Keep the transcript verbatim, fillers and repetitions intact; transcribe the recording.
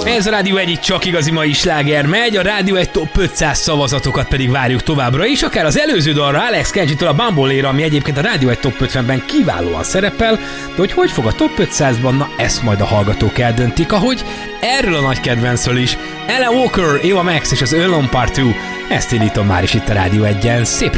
Ez a Rádió egy csak igazi mai sláger megy, a Rádió egy top ötszáz szavazatokat pedig várjuk továbbra is, akár az előző dalra, Alex Kenji-től a Bambolera, ami egyébként a Rádió egy top ötvenben kiválóan szerepel, de hogy hogy fog a top ötszázban, na ezt majd a hallgatók eldöntik, ahogy erről a nagy kedvencről is. Alan Walker, Eva Max és az Alone Part kettő, ezt indítom már is itt a Rádió egyen. Szép